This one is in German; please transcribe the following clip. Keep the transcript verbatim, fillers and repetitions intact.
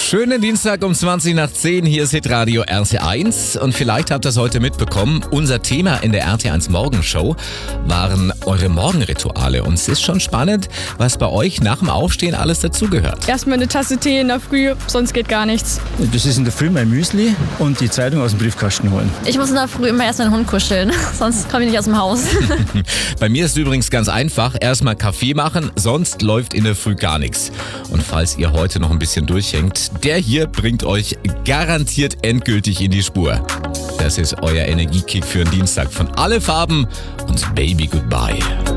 Schönen Dienstag um zwanzig nach zehn, hier ist Hitradio R T eins und vielleicht habt ihr es heute mitbekommen, unser Thema in der R T eins Morgenshow waren eure Morgenrituale und es ist schon spannend, was bei euch nach dem Aufstehen alles dazugehört. Erstmal eine Tasse Tee in der Früh, sonst geht gar nichts. Das ist in der Früh mein Müsli und die Zeitung aus dem Briefkasten holen. Ich muss in der Früh immer erst meinen Hund kuscheln, sonst komme ich nicht aus dem Haus. Bei mir ist es übrigens ganz einfach, erstmal Kaffee machen, sonst läuft in der Früh gar nichts. Und falls ihr heute noch ein bisschen durchhängt, der hier bringt euch garantiert endgültig in die Spur. Das ist euer Energiekick für den Dienstag von Alle Farben und Baby Goodbye.